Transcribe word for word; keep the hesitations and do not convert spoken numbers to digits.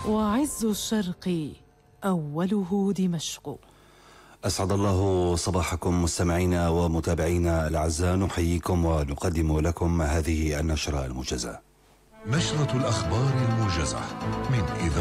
وعز الشرق أوله دمشق. أسعد الله صباحكم مستمعينا ومتابعينا الأعزاء، نحييكم ونقدم لكم هذه النشرة الموجزة. نشرة الأخبار الموجزة من إذاعة